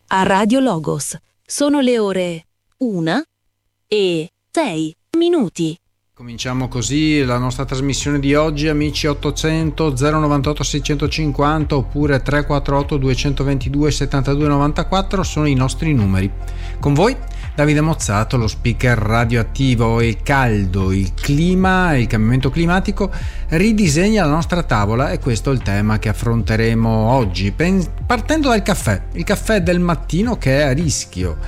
a Radio Logos. Sono le ore 1:06. Cominciamo così la nostra trasmissione di oggi, amici. 800 098 650 oppure 348 222 72 94 sono i nostri numeri. Con voi Davide Mozzato, lo speaker radioattivo. Il caldo, il clima, il cambiamento climatico ridisegna la nostra tavola, e questo è il tema che affronteremo oggi, partendo dal caffè. Il caffè del mattino, che è a rischio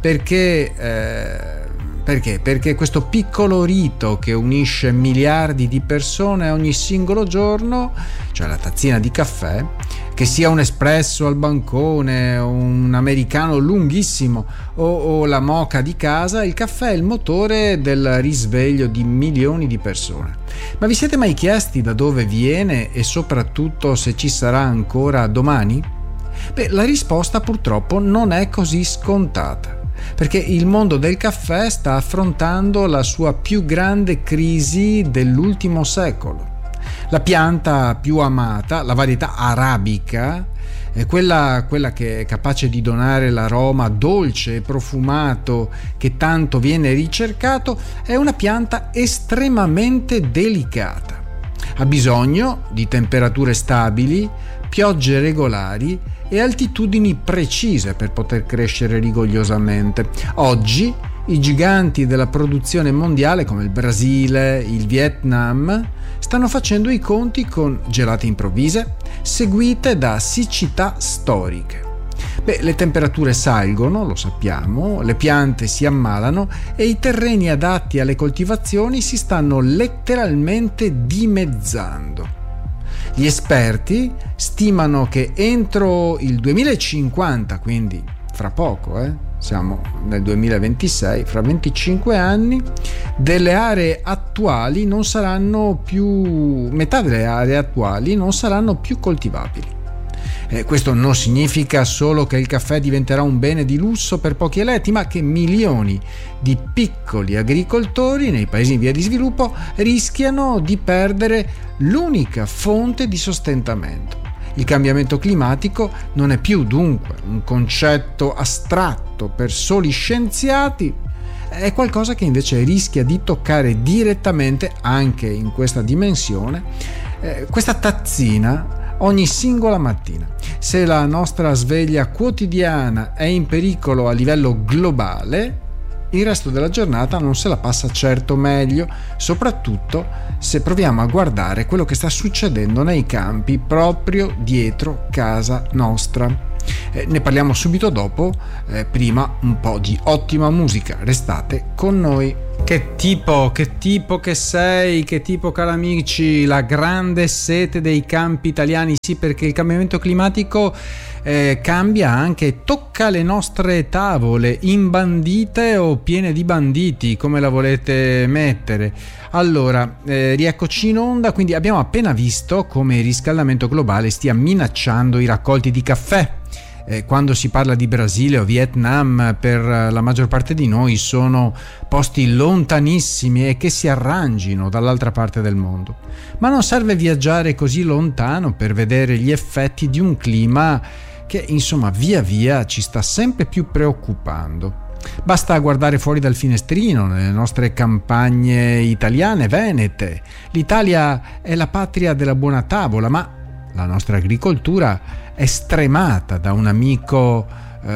perché questo piccolo rito che unisce miliardi di persone ogni singolo giorno, cioè la tazzina di caffè, che sia un espresso al bancone, un americano lunghissimo o la moka di casa, il caffè è il motore del risveglio di milioni di persone. Ma vi siete mai chiesti da dove viene e soprattutto se ci sarà ancora domani? La risposta purtroppo non è così scontata, perché il mondo del caffè sta affrontando la sua più grande crisi dell'ultimo secolo. La pianta più amata, la varietà arabica, quella che è capace di donare l'aroma dolce e profumato che tanto viene ricercato, è una pianta estremamente delicata. Ha bisogno di temperature stabili, piogge regolari e altitudini precise per poter crescere rigogliosamente. Oggi i giganti della produzione mondiale, come il Brasile, il Vietnam, stanno facendo i conti con gelate improvvise seguite da siccità storiche. Le temperature salgono, lo sappiamo, le piante si ammalano e i terreni adatti alle coltivazioni si stanno letteralmente dimezzando. Gli esperti stimano che entro il 2050, quindi fra poco, siamo nel 2026, fra 25 anni, metà delle aree attuali non saranno più coltivabili. Questo non significa solo che il caffè diventerà un bene di lusso per pochi eletti, ma che milioni di piccoli agricoltori nei paesi in via di sviluppo rischiano di perdere l'unica fonte di sostentamento. Il cambiamento climatico non è più dunque un concetto astratto per soli scienziati, è qualcosa che invece rischia di toccare direttamente, anche in questa dimensione, questa tazzina ogni singola mattina. Se la nostra sveglia quotidiana è in pericolo a livello globale, il resto della giornata non se la passa certo meglio, soprattutto se proviamo a guardare quello che sta succedendo nei campi proprio dietro casa nostra. Ne parliamo subito dopo, prima un po' di ottima musica. Restate con noi. Che tipo che sei, che tipo, cari amici, la grande sete dei campi italiani. Sì, perché il cambiamento climatico cambia anche, tocca le nostre tavole, imbandite o piene di banditi, come la volete mettere. Allora, rieccoci in onda. Quindi abbiamo appena visto come il riscaldamento globale stia minacciando i raccolti di caffè. Quando si parla di Brasile o Vietnam, per la maggior parte di noi sono posti lontanissimi e che si arrangino dall'altra parte del mondo. Ma non serve viaggiare così lontano per vedere gli effetti di un clima che, insomma, via via ci sta sempre più preoccupando. Basta guardare fuori dal finestrino nelle nostre campagne italiane, venete. L'Italia è la patria della buona tavola, ma la nostra agricoltura è stremata da un amico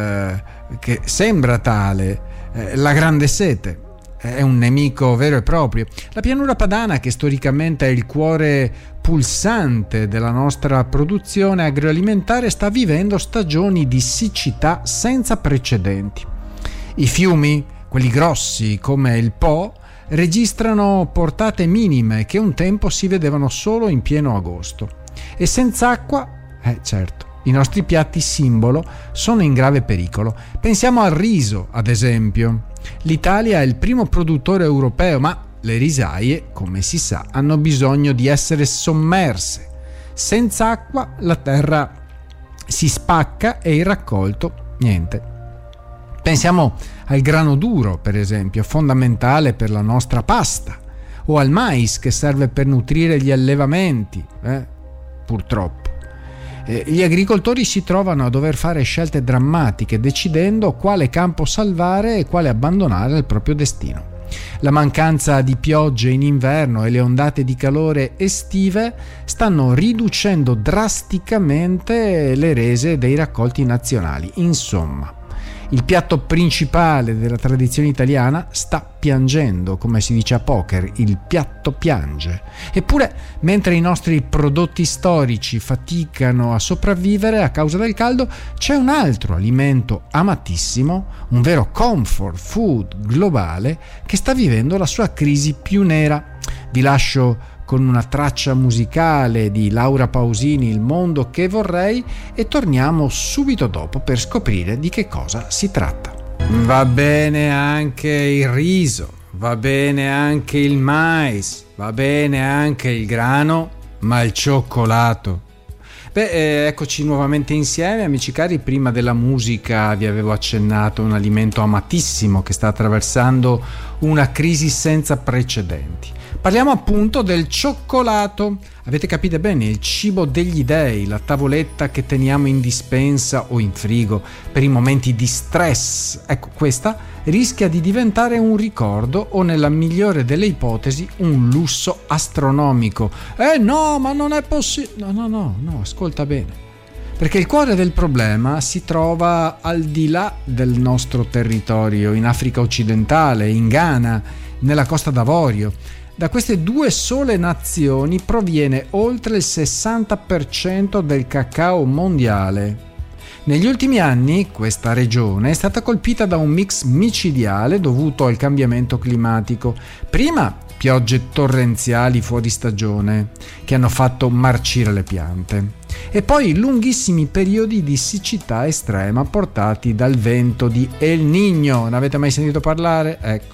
che sembra tale, la grande sete. È un nemico vero e proprio. La pianura padana, che storicamente è il cuore pulsante della nostra produzione agroalimentare, sta vivendo stagioni di siccità senza precedenti. I fiumi, quelli grossi come il Po, registrano portate minime che un tempo si vedevano solo in pieno agosto. E senza acqua, certo, i nostri piatti simbolo sono in grave pericolo. Pensiamo al riso, ad esempio. L'Italia è il primo produttore europeo, ma le risaie, come si sa, hanno bisogno di essere sommerse. Senza acqua la terra si spacca e il raccolto niente. Pensiamo al grano duro, per esempio, fondamentale per la nostra pasta, o al mais, che serve per nutrire gli allevamenti, purtroppo. Gli agricoltori si trovano a dover fare scelte drammatiche, decidendo quale campo salvare e quale abbandonare al proprio destino. La mancanza di piogge in inverno e le ondate di calore estive stanno riducendo drasticamente le rese dei raccolti nazionali. Insomma, il piatto principale della tradizione italiana sta piangendo, come si dice a poker, il piatto piange. Eppure, mentre i nostri prodotti storici faticano a sopravvivere a causa del caldo, c'è un altro alimento amatissimo, un vero comfort food globale, che sta vivendo la sua crisi più nera. Vi lascio con una traccia musicale di Laura Pausini, Il mondo che vorrei, e torniamo subito dopo per scoprire di che cosa si tratta. Va bene anche il riso, va bene anche il mais, va bene anche il grano, ma il cioccolato. Eccoci nuovamente insieme, amici cari. Prima della musica vi avevo accennato un alimento amatissimo che sta attraversando una crisi senza precedenti. Parliamo appunto del cioccolato. Avete capito bene, il cibo degli dei, la tavoletta che teniamo in dispensa o in frigo per i momenti di stress. Ecco, questa rischia di diventare un ricordo o, nella migliore delle ipotesi, un lusso astronomico. No, ma non è possibile. No, ascolta bene. Perché il cuore del problema si trova al di là del nostro territorio, in Africa occidentale, in Ghana, nella Costa d'Avorio. Da queste due sole nazioni proviene oltre il 60% del cacao mondiale. Negli ultimi anni questa regione è stata colpita da un mix micidiale dovuto al cambiamento climatico. Prima piogge torrenziali fuori stagione che hanno fatto marcire le piante, e poi lunghissimi periodi di siccità estrema portati dal vento di El Niño. Ne avete mai sentito parlare? Ecco.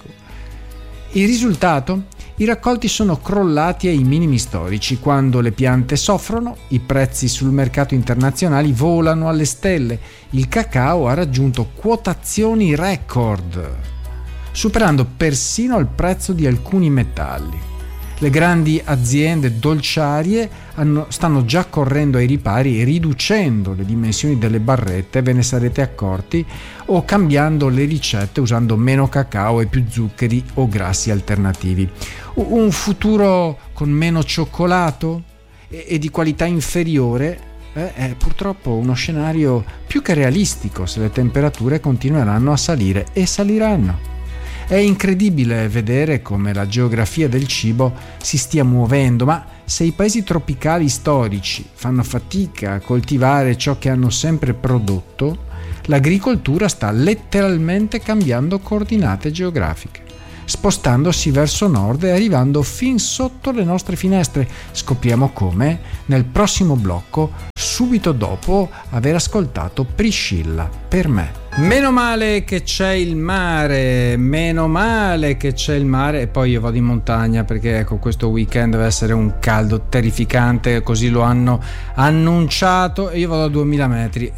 Il risultato? I raccolti sono crollati ai minimi storici. Quando le piante soffrono, i prezzi sul mercato internazionale volano alle stelle. Il cacao ha raggiunto quotazioni record, superando persino il prezzo di alcuni metalli. Le grandi aziende dolciarie stanno già correndo ai ripari e riducendo le dimensioni delle barrette, ve ne sarete accorti, o cambiando le ricette usando meno cacao e più zuccheri o grassi alternativi. Un futuro con meno cioccolato e di qualità inferiore è purtroppo uno scenario più che realistico se le temperature continueranno a salire, e saliranno. È incredibile vedere come la geografia del cibo si stia muovendo, ma se i paesi tropicali storici fanno fatica a coltivare ciò che hanno sempre prodotto, l'agricoltura sta letteralmente cambiando coordinate geografiche, spostandosi verso nord e arrivando fin sotto le nostre finestre. Scopriamo come nel prossimo blocco, subito dopo aver ascoltato Priscilla, Per me. Meno male che c'è il mare, meno male che c'è il mare. E poi io vado in montagna perché ecco, questo weekend deve essere un caldo terrificante, così lo hanno annunciato, e io vado a 2000 metri.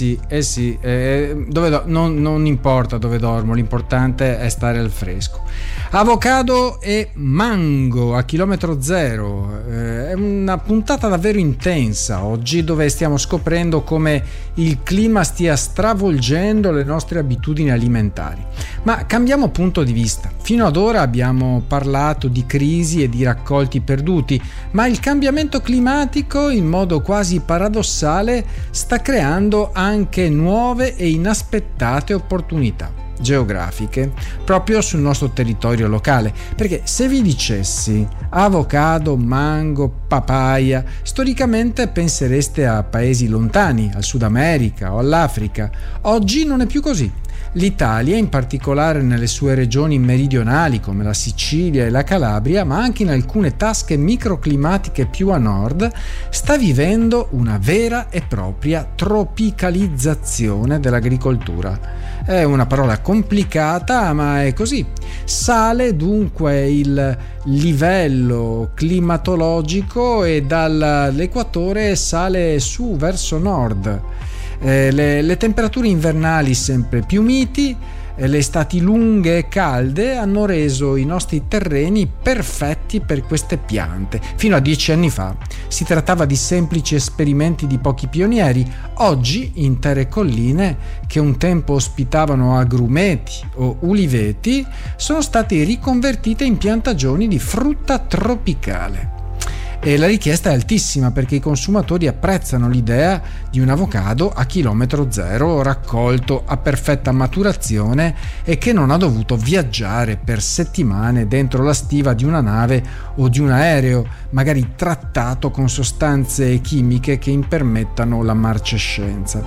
Non importa dove dormo, l'importante è stare al fresco. Avocado e mango a chilometro zero. È una puntata davvero intensa oggi, dove stiamo scoprendo come il clima stia stravolgendo le nostre abitudini alimentari. Ma cambiamo punto di vista. Fino ad ora abbiamo parlato di crisi e di raccolti perduti, ma il cambiamento climatico, in modo quasi paradossale, sta creando anche nuove e inaspettate opportunità geografiche proprio sul nostro territorio locale. Perché se vi dicessi avocado, mango, papaya, storicamente pensereste a paesi lontani, al Sud America o all'Africa. Oggi non è più così. L'Italia, in particolare nelle sue regioni meridionali come la Sicilia e la Calabria, ma anche in alcune tasche microclimatiche più a nord, sta vivendo una vera e propria tropicalizzazione dell'agricoltura. È una parola complicata, ma è così. Sale dunque il livello climatologico e dall'equatore sale su verso nord. Le temperature invernali sempre più miti, Le estati lunghe e calde hanno reso i nostri terreni perfetti per queste piante. Fino a 10 anni fa si trattava di semplici esperimenti di pochi pionieri. Oggi intere colline che un tempo ospitavano agrumeti o uliveti sono state riconvertite in piantagioni di frutta tropicale. E la richiesta è altissima perché i consumatori apprezzano l'idea di un avocado a chilometro zero, raccolto a perfetta maturazione e che non ha dovuto viaggiare per settimane dentro la stiva di una nave o di un aereo, magari trattato con sostanze chimiche che impermettano la marcescenza.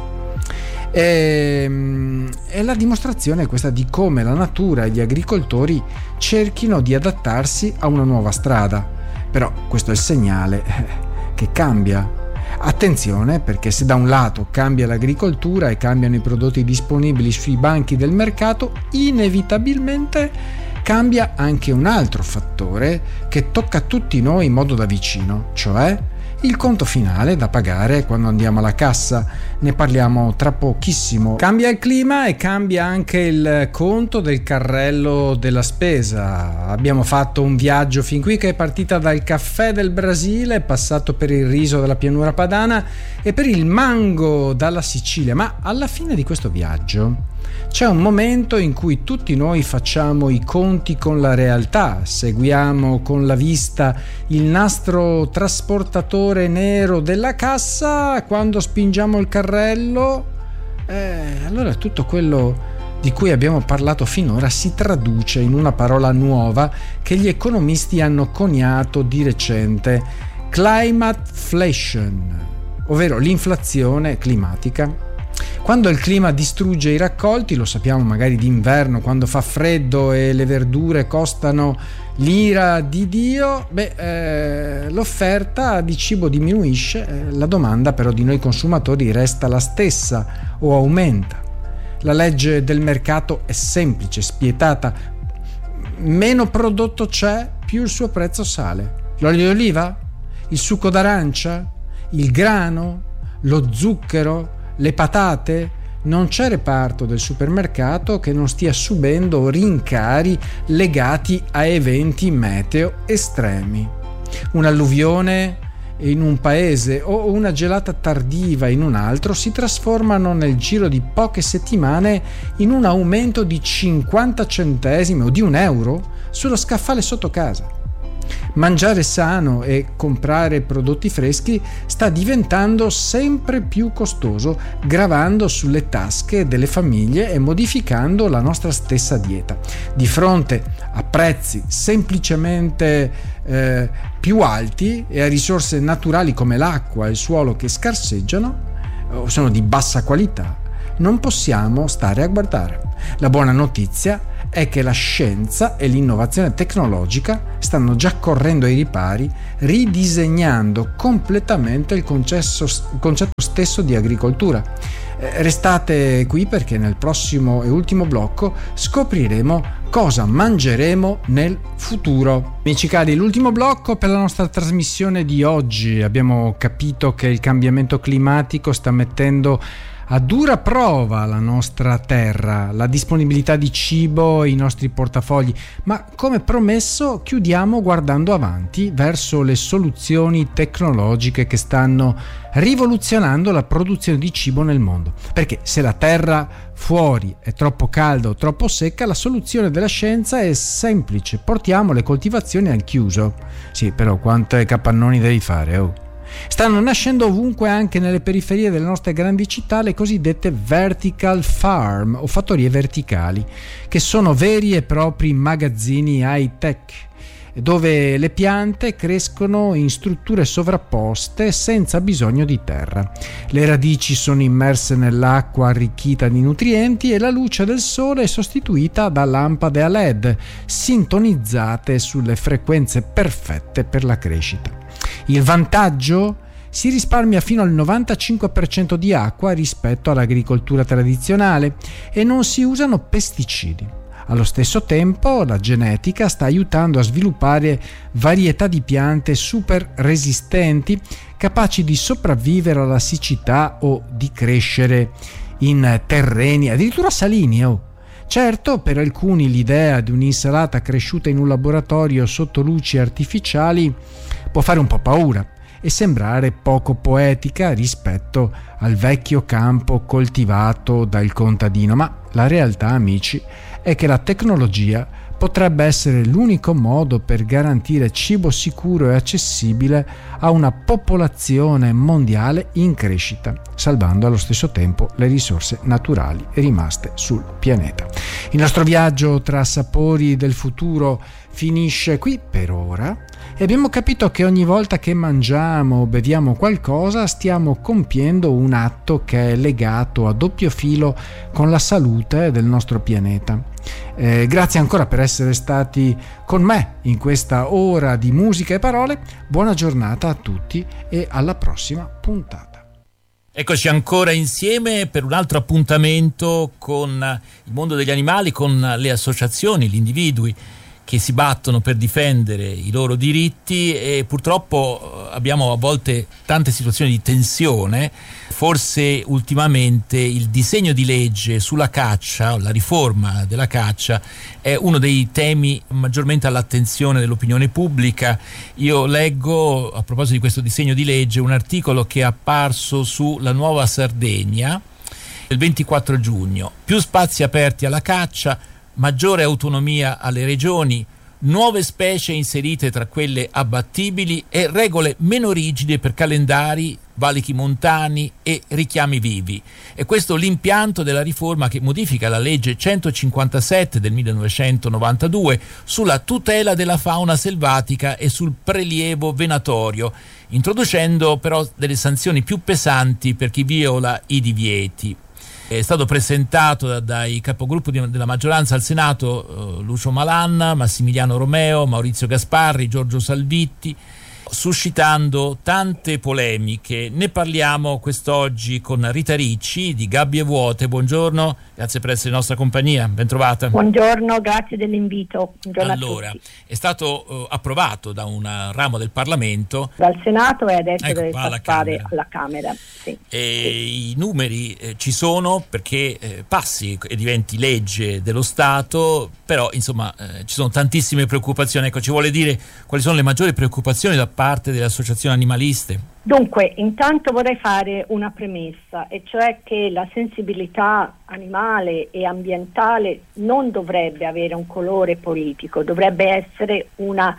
E la dimostrazione è questa di come la natura e gli agricoltori cerchino di adattarsi a una nuova strada. Però questo è il segnale che cambia. Attenzione, perché se da un lato cambia l'agricoltura e cambiano i prodotti disponibili sui banchi del mercato, inevitabilmente cambia anche un altro fattore che tocca tutti noi in modo da vicino, cioè il conto finale da pagare quando andiamo alla cassa. Ne parliamo tra pochissimo. Cambia il clima e cambia anche il conto del carrello della spesa. Abbiamo fatto un viaggio fin qui che è partita dal caffè del Brasile, passato per il riso della pianura padana e per il mango dalla Sicilia, ma alla fine di questo viaggio c'è un momento in cui tutti noi facciamo i conti con la realtà, seguiamo con la vista il nastro trasportatore nero della cassa. Quando spingiamo il carrello, allora tutto quello di cui abbiamo parlato finora si traduce in una parola nuova che gli economisti hanno coniato di recente: climateflation, ovvero l'inflazione climatica. Quando il clima distrugge i raccolti, lo sappiamo magari d'inverno, quando fa freddo e le verdure costano l'ira di Dio, l'offerta di cibo diminuisce, la domanda però di noi consumatori resta la stessa o aumenta. La legge del mercato è semplice, spietata: meno prodotto c'è, più il suo prezzo sale. L'olio di oliva? Il succo d'arancia? Il grano? Lo zucchero? Le patate? Non c'è reparto del supermercato che non stia subendo rincari legati a eventi meteo estremi. Un'alluvione in un paese o una gelata tardiva in un altro si trasformano nel giro di poche settimane in un aumento di 50 centesimi o di €1 sullo scaffale sotto casa. Mangiare sano e comprare prodotti freschi sta diventando sempre più costoso, gravando sulle tasche delle famiglie e modificando la nostra stessa dieta. Di fronte a prezzi semplicemente più alti e a risorse naturali come l'acqua e il suolo che scarseggiano o sono di bassa qualità, non possiamo stare a guardare. La buona notizia è che la scienza e l'innovazione tecnologica stanno già correndo ai ripari, ridisegnando completamente il concetto stesso di agricoltura. Restate qui perché nel prossimo e ultimo blocco scopriremo cosa mangeremo nel futuro. Amici cari, l'ultimo blocco per la nostra trasmissione di oggi. Abbiamo capito che il cambiamento climatico sta mettendo a dura prova la nostra terra, la disponibilità di cibo e i nostri portafogli, ma come promesso chiudiamo guardando avanti verso le soluzioni tecnologiche che stanno rivoluzionando la produzione di cibo nel mondo. Perché se la terra fuori è troppo calda o troppo secca, la soluzione della scienza è semplice: portiamo le coltivazioni al chiuso. Sì, però quante capannoni devi fare, oh? Stanno nascendo ovunque, anche nelle periferie delle nostre grandi città, le cosiddette vertical farm o fattorie verticali, che sono veri e propri magazzini high tech, dove le piante crescono in strutture sovrapposte senza bisogno di terra. Le radici sono immerse nell'acqua arricchita di nutrienti e la luce del sole è sostituita da lampade a LED sintonizzate sulle frequenze perfette per la crescita. Il vantaggio? Si risparmia fino al 95% di acqua rispetto all'agricoltura tradizionale e non si usano pesticidi. Allo stesso tempo, la genetica sta aiutando a sviluppare varietà di piante super resistenti, capaci di sopravvivere alla siccità o di crescere in terreni addirittura salini. Certo, per alcuni l'idea di un'insalata cresciuta in un laboratorio sotto luci artificiali può fare un po' paura e sembrare poco poetica rispetto al vecchio campo coltivato dal contadino, ma la realtà, amici, è che la tecnologia potrebbe essere l'unico modo per garantire cibo sicuro e accessibile a una popolazione mondiale in crescita, salvando allo stesso tempo le risorse naturali rimaste sul pianeta. Il nostro viaggio tra sapori del futuro finisce qui per ora e abbiamo capito che ogni volta che mangiamo o beviamo qualcosa stiamo compiendo un atto che è legato a doppio filo con la salute del nostro pianeta. Grazie ancora per essere stati con me in questa ora di musica e parole. Buona giornata a tutti e alla prossima puntata. Eccoci ancora insieme per un altro appuntamento con il mondo degli animali, con le associazioni, gli individui che si battono per difendere i loro diritti, e purtroppo abbiamo a volte tante situazioni di tensione. Forse ultimamente il disegno di legge sulla caccia, la riforma della caccia, è uno dei temi maggiormente all'attenzione dell'opinione pubblica. Io leggo, a proposito di questo disegno di legge, un articolo che è apparso su La Nuova Sardegna il 24 giugno. Più spazi aperti alla caccia, maggiore autonomia alle regioni, nuove specie inserite tra quelle abbattibili e regole meno rigide per calendari, valichi montani e richiami vivi. E questo l'impianto della riforma che modifica la legge 157 del 1992 sulla tutela della fauna selvatica e sul prelievo venatorio, introducendo però delle sanzioni più pesanti per chi viola i divieti. È stato presentato dai capogruppo della maggioranza al Senato Lucio Malan, Massimiliano Romeo, Maurizio Gasparri, Giorgio Salvitti, suscitando tante polemiche. Ne parliamo quest'oggi con Rita Ricci di Gabbie Vuote. Buongiorno, grazie per essere in nostra compagnia, ben trovata. Buongiorno, grazie dell'invito. Buongiorno allora, a tutti. È stato approvato da un ramo del Parlamento, dal Senato, e adesso deve alla passare alla Camera. Sì. I numeri ci sono perché passi e diventi legge dello Stato, però insomma ci sono tantissime preoccupazioni. Ecco, ci vuole dire quali sono le maggiori preoccupazioni da parte delle associazioni animaliste? Dunque, intanto vorrei fare una premessa, e cioè che la sensibilità animale e ambientale non dovrebbe avere un colore politico, dovrebbe essere una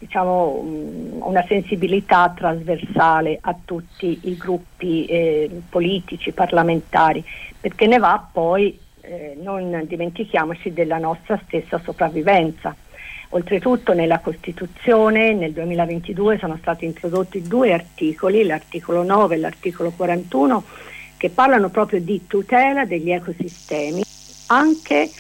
sensibilità trasversale a tutti i gruppi politici, parlamentari, perché ne va poi, non dimentichiamoci, della nostra stessa sopravvivenza. Oltretutto nella Costituzione nel 2022 sono stati introdotti 2 articoli, l'articolo 9 e l'articolo 41, che parlano proprio di tutela degli ecosistemi, anche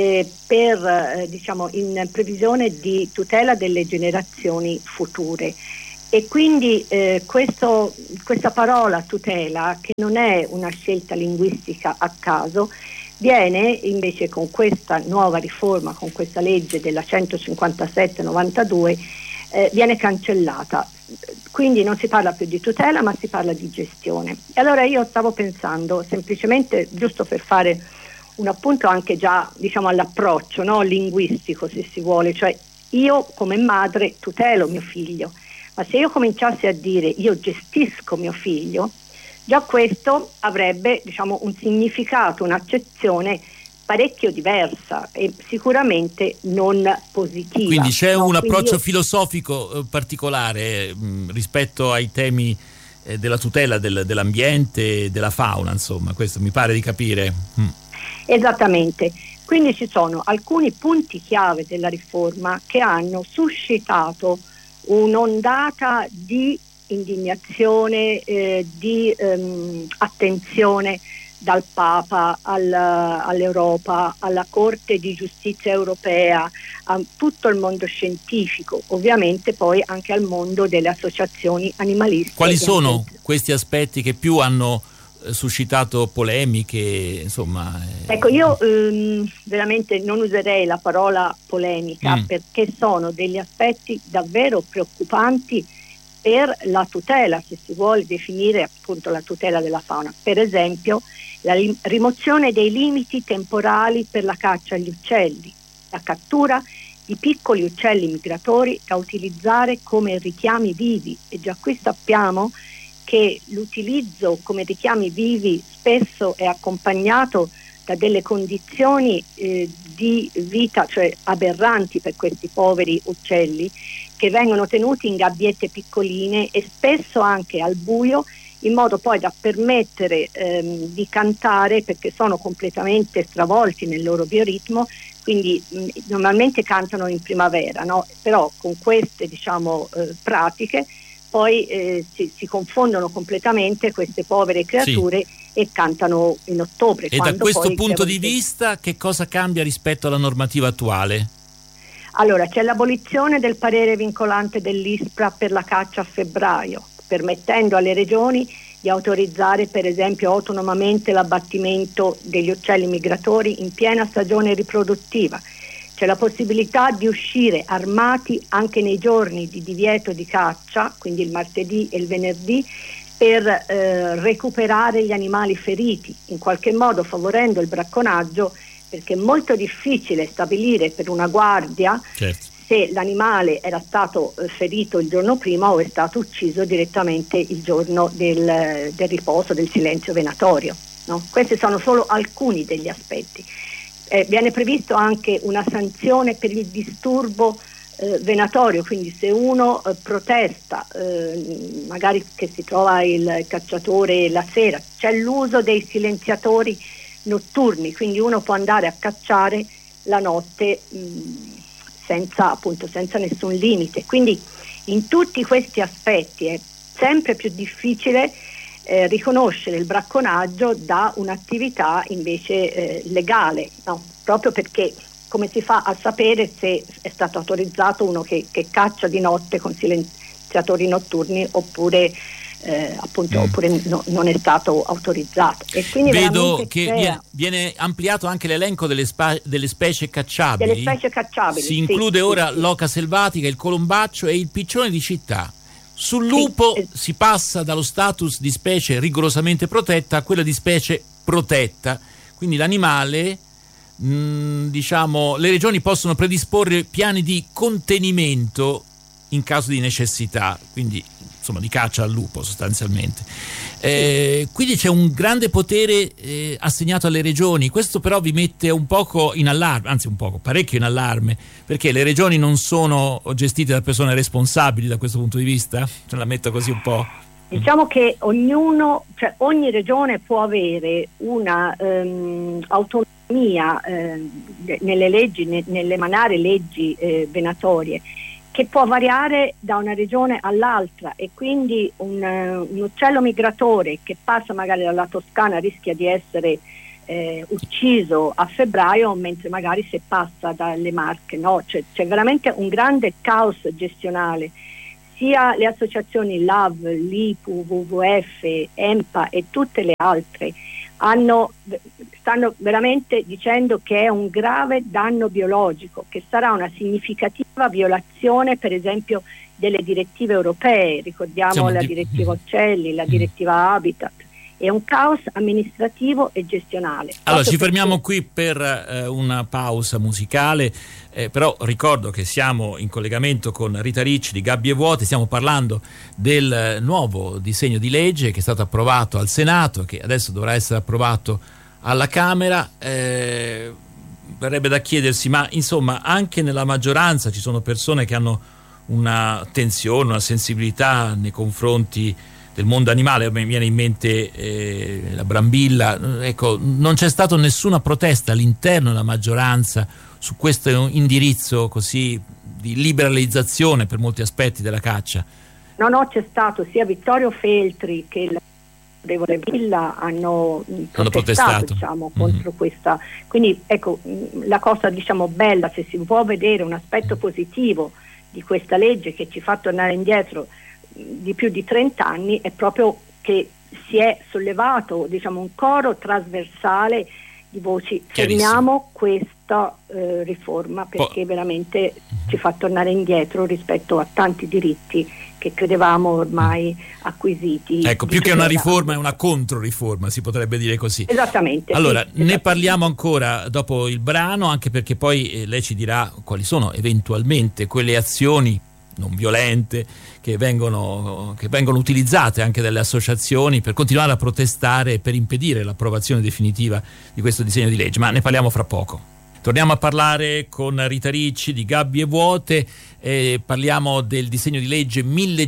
in previsione di tutela delle generazioni future. E quindi questa parola tutela, che non è una scelta linguistica a caso, viene invece con questa nuova riforma, con questa legge della 157-92, viene cancellata. Quindi non si parla più di tutela, ma si parla di gestione. E allora io stavo pensando, semplicemente, giusto per fare un appunto anche già all'approccio, no, linguistico, se si vuole, cioè io come madre tutelo mio figlio, ma se io cominciassi a dire io gestisco mio figlio, già questo avrebbe un significato, un'accezione parecchio diversa e sicuramente non positiva. Quindi c'è un approccio filosofico particolare rispetto ai temi della tutela dell'ambiente e della fauna, insomma, questo mi pare di capire. Esattamente. Quindi ci sono alcuni punti chiave della riforma che hanno suscitato un'ondata di indignazione, di attenzione dal Papa all'Europa, alla Corte di Giustizia Europea, a tutto il mondo scientifico, ovviamente poi anche al mondo delle associazioni animaliste. Quali sono questi aspetti che più hanno suscitato polemiche, insomma? Ecco, io veramente non userei la parola polemica, perché sono degli aspetti davvero preoccupanti per la tutela, se si vuole definire appunto la tutela della fauna. Per esempio la rimozione dei limiti temporali per la caccia agli uccelli, la cattura di piccoli uccelli migratori da utilizzare come richiami vivi, e già qui sappiamo che l'utilizzo come richiami vivi spesso è accompagnato da delle condizioni di vita, cioè aberranti per questi poveri uccelli, che vengono tenuti in gabbiette piccoline e spesso anche al buio, in modo poi da permettere di cantare, perché sono completamente stravolti nel loro bioritmo. Quindi normalmente cantano in primavera, no? Però con queste pratiche poi si confondono completamente queste povere creature, sì, e cantano in ottobre. E da questo punto di vista che cosa cambia rispetto alla normativa attuale? Allora, c'è l'abolizione del parere vincolante dell'ISPRA per la caccia a febbraio, permettendo alle regioni di autorizzare per esempio autonomamente l'abbattimento degli uccelli migratori in piena stagione riproduttiva. C'è la possibilità di uscire armati anche nei giorni di divieto di caccia, quindi il martedì e il venerdì, per recuperare gli animali feriti, in qualche modo favorendo il bracconaggio, perché è molto difficile stabilire per una guardia, certo, se l'animale era stato ferito il giorno prima o è stato ucciso direttamente il giorno del riposo, del silenzio venatorio, no? Questi sono solo alcuni degli aspetti. Viene previsto anche una sanzione per il disturbo venatorio, quindi se uno protesta, magari che si trova il cacciatore la sera, c'è l'uso dei silenziatori notturni, quindi uno può andare a cacciare la notte senza nessun limite. Quindi in tutti questi aspetti è sempre più difficile riconoscere il bracconaggio da un'attività invece legale, no? Proprio perché come si fa a sapere se è stato autorizzato uno che caccia di notte con silenziatori notturni oppure oppure non è stato autorizzato. E quindi vedo che viene ampliato anche l'elenco delle specie cacciabili. Delle specie cacciabili. Si include ora sì. l'oca selvatica, il colombaccio e il piccione di città. Sul lupo si passa dallo status di specie rigorosamente protetta a quello di specie protetta. Quindi l'animale, le regioni possono predisporre piani di contenimento in caso di necessità, quindi insomma di caccia al lupo sostanzialmente. Quindi c'è un grande potere assegnato alle regioni. Questo però vi mette un poco in allarme, anzi parecchio in allarme, perché le regioni non sono gestite da persone responsabili da questo punto di vista? Ce la metto così un po'. Diciamo che ogni regione può avere una autonomia nelle leggi, nell'emanare leggi venatorie, che può variare da una regione all'altra, e quindi un uccello migratore che passa magari dalla Toscana rischia di essere ucciso a febbraio, mentre magari se passa dalle Marche no. C'è veramente un grande caos gestionale. Sia le associazioni LAV, LIPU, WWF, EMPA e tutte le altre stanno veramente dicendo che è un grave danno biologico, che sarà una significativa violazione per esempio delle direttive europee, ricordiamo la direttiva Uccelli, la direttiva Habitat. È un caos amministrativo e gestionale. Allora ci fermiamo qui per una pausa musicale, però ricordo che siamo in collegamento con Rita Ricci di Gabbie Vuote. Stiamo parlando del nuovo disegno di legge che è stato approvato al Senato, che adesso dovrà essere approvato alla Camera. Verrebbe da chiedersi, ma insomma anche nella maggioranza ci sono persone che hanno una tensione, una sensibilità nei confronti del mondo animale. Mi viene in mente la Brambilla. Ecco, non c'è stata nessuna protesta all'interno della maggioranza su questo indirizzo così di liberalizzazione per molti aspetti della caccia? No, c'è stato sia Vittorio Feltri che l'onorevole Villa hanno protestato contro questa. Quindi ecco, la cosa bella, se si può vedere un aspetto positivo di questa legge che ci fa tornare indietro di più di 30 anni, è proprio che si è sollevato un coro trasversale di voci. Fermiamo questa riforma, perché veramente ci fa tornare indietro rispetto a tanti diritti che credevamo ormai acquisiti. Ecco, più che una riforma è una controriforma, si potrebbe dire così. Esattamente. Allora, sì, esattamente. ne parliamo ancora dopo il brano, anche perché poi lei ci dirà quali sono eventualmente quelle azioni non violente che vengono utilizzate anche dalle associazioni per continuare a protestare e per impedire l'approvazione definitiva di questo disegno di legge, ma ne parliamo fra poco. Torniamo a parlare con Rita Ricci di Gabbie Vuote, parliamo del disegno di legge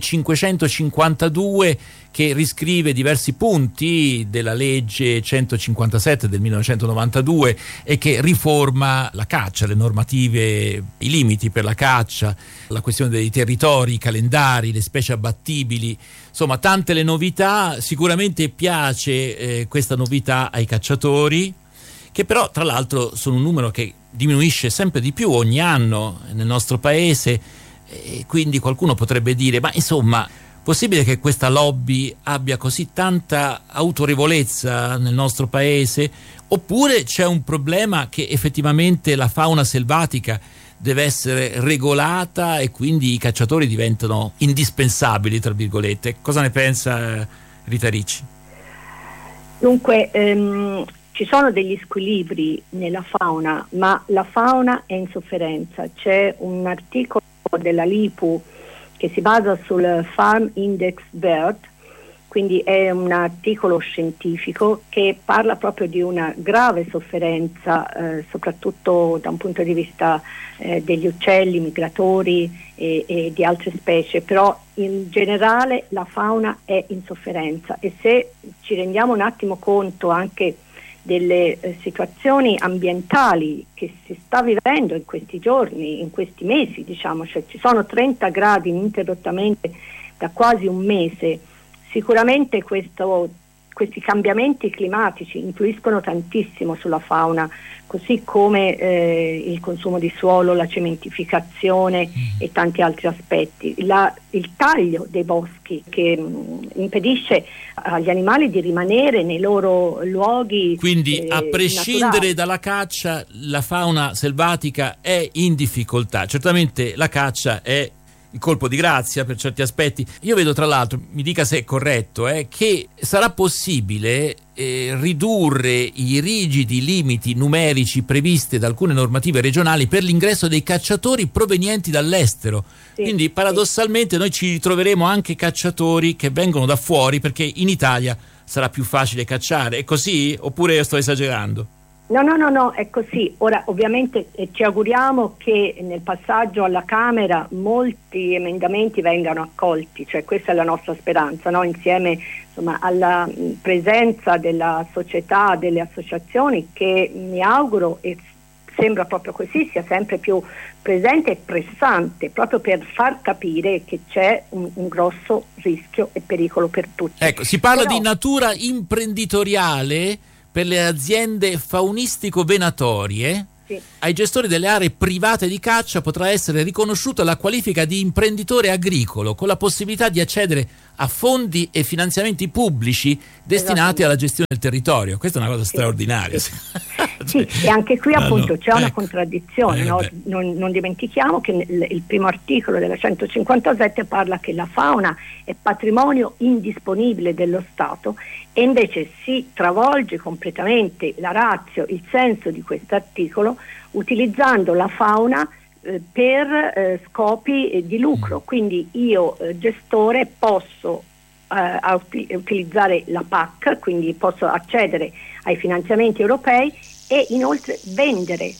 1552 che riscrive diversi punti della legge 157 del 1992 e che riforma la caccia, le normative, i limiti per la caccia, la questione dei territori, i calendari, le specie abbattibili, insomma tante le novità. Sicuramente piace questa novità ai cacciatori, che però tra l'altro sono un numero che diminuisce sempre di più ogni anno nel nostro paese, e quindi qualcuno potrebbe dire: ma insomma, possibile che questa lobby abbia così tanta autorevolezza nel nostro paese? Oppure c'è un problema che effettivamente la fauna selvatica deve essere regolata e quindi i cacciatori diventano indispensabili, tra virgolette? Cosa ne pensa Rita Ricci? Dunque, ci sono degli squilibri nella fauna, ma la fauna è in sofferenza. C'è un articolo della LIPU che si basa sul Farm Index Bird, quindi è un articolo scientifico che parla proprio di una grave sofferenza, soprattutto da un punto di vista degli uccelli migratori e di altre specie, però in generale la fauna è in sofferenza, e se ci rendiamo un attimo conto anche delle situazioni ambientali che si sta vivendo in questi giorni, in questi mesi, diciamo, cioè ci sono 30 gradi ininterrottamente da quasi un mese. Sicuramente questi cambiamenti climatici influiscono tantissimo sulla fauna, così come il consumo di suolo, la cementificazione e tanti altri aspetti. Il taglio dei boschi che impedisce agli animali di rimanere nei loro luoghi. Quindi a prescindere naturali. dalla caccia, la fauna selvatica è in difficoltà. Certamente la caccia è il colpo di grazia per certi aspetti. Io vedo, tra l'altro, mi dica se è corretto, che sarà possibile ridurre i rigidi limiti numerici previsti da alcune normative regionali per l'ingresso dei cacciatori provenienti dall'estero. Sì, quindi paradossalmente noi ci ritroveremo anche cacciatori che vengono da fuori, perché in Italia sarà più facile cacciare. È così? Oppure io sto esagerando? No, è così. Ora ovviamente ci auguriamo che nel passaggio alla Camera molti emendamenti vengano accolti, cioè questa è la nostra speranza, no? Insieme insomma alla presenza della società, delle associazioni, che mi auguro, e sembra proprio così, sia sempre più presente e pressante, proprio per far capire che c'è un grosso rischio e pericolo per tutti. Ecco, si parla di natura imprenditoriale per le aziende faunistico-venatorie. Sì. Ai gestori delle aree private di caccia potrà essere riconosciuta la qualifica di imprenditore agricolo, con la possibilità di accedere a fondi e finanziamenti pubblici destinati alla gestione del territorio. Questa è una cosa straordinaria. Sì. Sì, e anche qui appunto c'è una contraddizione, no? Non dimentichiamo che il primo articolo della 157 parla che la fauna è patrimonio indisponibile dello Stato, e invece si travolge completamente la ratio, il senso di questo articolo, utilizzando la fauna per scopi di lucro. Quindi io gestore posso utilizzare la PAC, quindi posso accedere ai finanziamenti europei e inoltre vendere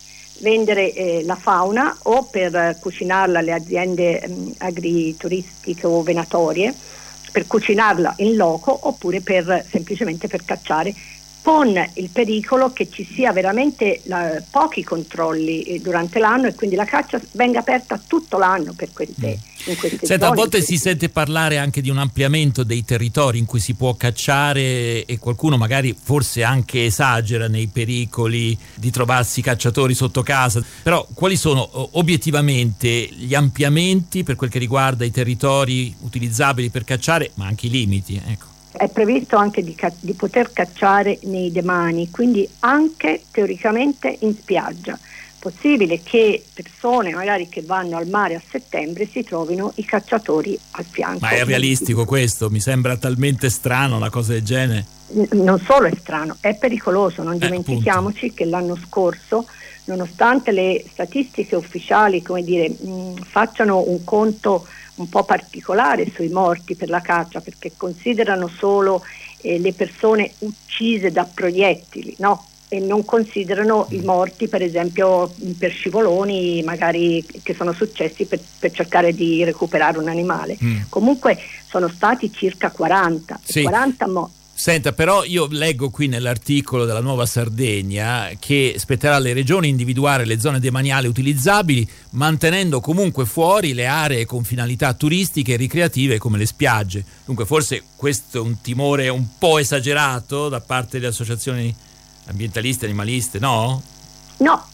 la fauna, o per cucinarla alle aziende agrituristiche o venatorie, per cucinarla in loco, oppure semplicemente per cacciare, con il pericolo che ci sia veramente pochi controlli durante l'anno, e quindi la caccia venga aperta tutto l'anno per in queste Senta, zone. a volte si sente parlare anche di un ampliamento dei territori in cui si può cacciare, e qualcuno magari forse anche esagera nei pericoli di trovarsi cacciatori sotto casa. Però quali sono obiettivamente gli ampliamenti per quel che riguarda i territori utilizzabili per cacciare, ma anche i limiti? Ecco. È previsto anche di poter cacciare nei demani, quindi anche teoricamente in spiaggia, possibile che persone magari che vanno al mare a settembre si trovino i cacciatori al fianco. Ma è realistico questo? Mi sembra talmente strano una cosa del genere. Non solo è strano, è pericoloso. Non dimentichiamoci che l'anno scorso, nonostante le statistiche ufficiali, facciano un conto un po' particolare sui morti per la caccia, perché considerano solo le persone uccise da proiettili, no? E non considerano i morti, per esempio, per scivoloni magari che sono successi per cercare di recuperare un animale. Comunque sono stati circa 40, sì. 40 morti. Senta, però io leggo qui nell'articolo della Nuova Sardegna che spetterà alle regioni individuare le zone demaniali utilizzabili, mantenendo comunque fuori le aree con finalità turistiche e ricreative come le spiagge. Dunque forse questo è un timore un po' esagerato da parte delle associazioni ambientaliste, animaliste, no? No,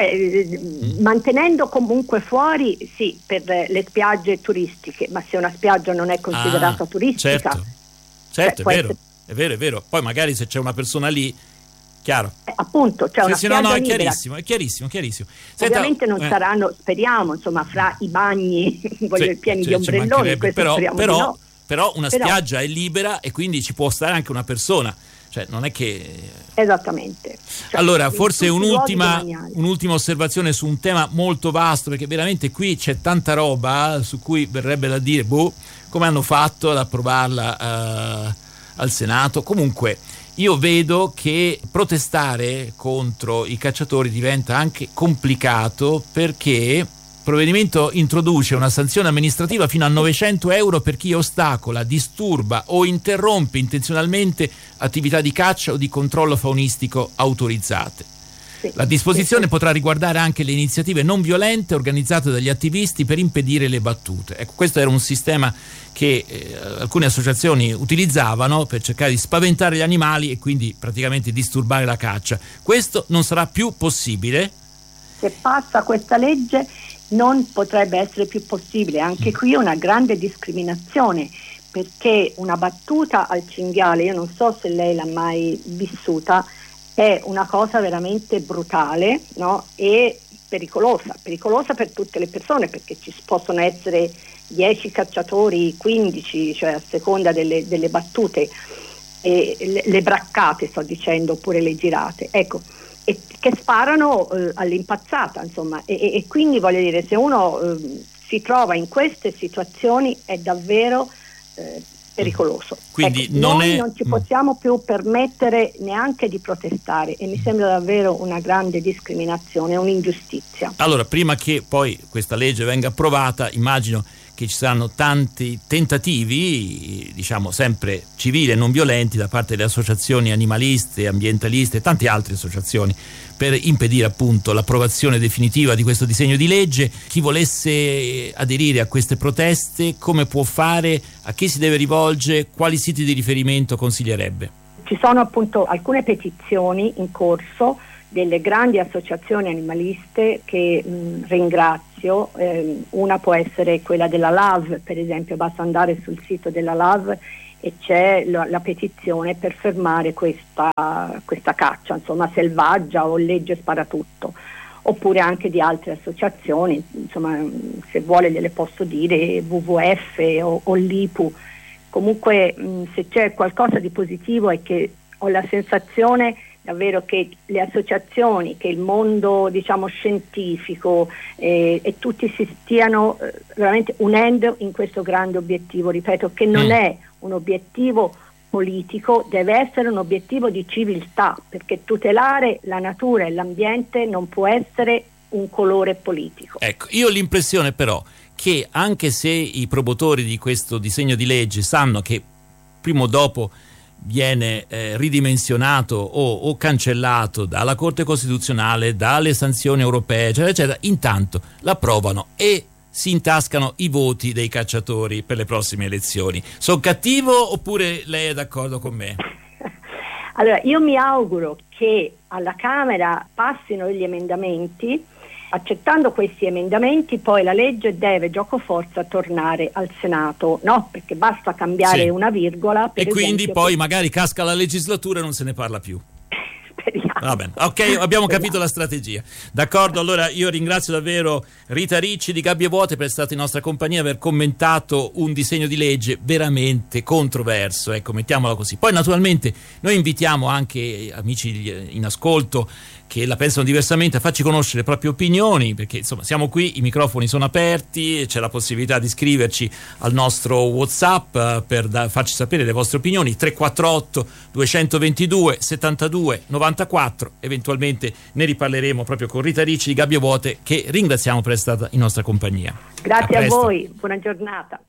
mantenendo comunque fuori, sì, per le spiagge turistiche, ma se una spiaggia non è considerata turistica... Certo, è vero. Poi magari se c'è una persona lì, chiaro. Appunto, c'è una spiaggia è libera. chiarissimo. Senta, ovviamente non saranno, speriamo, insomma, fra i bagni pieni di ombrelloni, però una spiaggia è libera e quindi ci può stare anche una persona. Cioè non è che... Esattamente. Allora forse un'ultima osservazione su un tema molto vasto, perché veramente qui c'è tanta roba su cui verrebbe da dire come hanno fatto ad approvarla al Senato. Comunque io vedo che protestare contro i cacciatori diventa anche complicato, perché il provvedimento introduce una sanzione amministrativa fino a 900 euro per chi ostacola, disturba o interrompe intenzionalmente attività di caccia o di controllo faunistico autorizzate. La disposizione potrà riguardare anche le iniziative non violente organizzate dagli attivisti per impedire le battute. Ecco, questo era un sistema che alcune associazioni utilizzavano per cercare di spaventare gli animali e quindi praticamente disturbare la caccia. Questo non sarà più possibile. Se passa questa legge non potrebbe essere più possibile. Anche qui una grande discriminazione, perché una battuta al cinghiale, io non so se lei l'ha mai vissuta, è una cosa veramente brutale, no? E pericolosa per tutte le persone, perché ci possono essere 10 cacciatori, 15, cioè a seconda delle battute, e le braccate, sto dicendo, oppure le girate, ecco, e che sparano all'impazzata, insomma, e quindi voglio dire, se uno si trova in queste situazioni è davvero pericoloso. Quindi non ci possiamo più permettere neanche di protestare, e mi sembra davvero una grande discriminazione, un'ingiustizia. Allora, prima che poi questa legge venga approvata, immagino che ci saranno tanti tentativi, diciamo sempre civili e non violenti, da parte delle associazioni animaliste, ambientaliste e tante altre associazioni, per impedire appunto l'approvazione definitiva di questo disegno di legge. Chi volesse aderire a queste proteste, come può fare? A chi si deve rivolgere? Quali siti di riferimento consiglierebbe? Ci sono appunto alcune petizioni in corso delle grandi associazioni animaliste che ringrazio. Una può essere quella della LAV, per esempio, basta andare sul sito della LAV e c'è la petizione per fermare questa caccia, insomma, selvaggia, o legge sparatutto, oppure anche di altre associazioni, insomma, se vuole gliele posso dire, WWF o l'IPU. Comunque se c'è qualcosa di positivo è che ho la sensazione davvero che le associazioni, che il mondo, diciamo, scientifico e tutti si stiano veramente unendo in questo grande obiettivo, ripeto, che non è un obiettivo politico, deve essere un obiettivo di civiltà, perché tutelare la natura e l'ambiente non può essere un colore politico. Ecco, io ho l'impressione però che anche se i promotori di questo disegno di legge sanno che prima o dopo viene ridimensionato o cancellato dalla Corte Costituzionale, dalle sanzioni europee, eccetera, eccetera, intanto l'approvano e si intascano i voti dei cacciatori per le prossime elezioni. Sono cattivo oppure lei è d'accordo con me? Allora, io mi auguro che alla Camera passino gli emendamenti. Accettando questi emendamenti, poi la legge deve giocoforza tornare al Senato, no? Perché basta cambiare una virgola. E quindi poi magari casca la legislatura e non se ne parla più. Speriamo. Va bene, ok, abbiamo capito la strategia. D'accordo, allora io ringrazio davvero Rita Ricci di Gabbie Vuote per essere stata in nostra compagnia, aver commentato un disegno di legge veramente controverso, ecco, mettiamola così. Poi naturalmente noi invitiamo anche amici in ascolto che la pensano diversamente a farci conoscere le proprie opinioni, perché insomma siamo qui, i microfoni sono aperti, c'è la possibilità di scriverci al nostro WhatsApp per farci sapere le vostre opinioni, 348 222 72 94, eventualmente ne riparleremo proprio con Rita Ricci di Gabbie Vuote, che ringraziamo per essere stata in nostra compagnia. Grazie a voi, buona giornata.